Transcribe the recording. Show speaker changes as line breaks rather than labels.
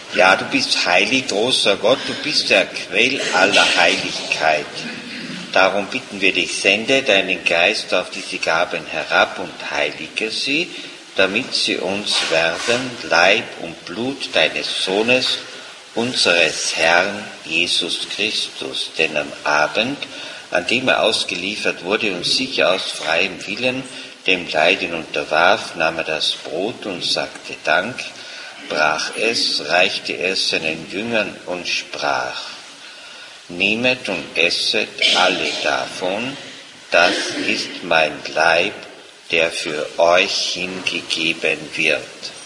Ja, du bist heilig, großer Gott, du bist der Quell aller Heiligkeit. Darum bitten wir dich, sende deinen Geist auf diese Gaben herab und heilige sie, damit sie uns werden, Leib und Blut deines Sohnes, unseres Herrn Jesus Christus. Denn am Abend, an dem er ausgeliefert wurde und sich aus freiem Willen dem Leiden unterwarf, nahm er das Brot und sagte Dank, brach es, reichte es seinen Jüngern und sprach: Nehmet und esset alle davon, das ist mein Leib, der für euch hingegeben wird.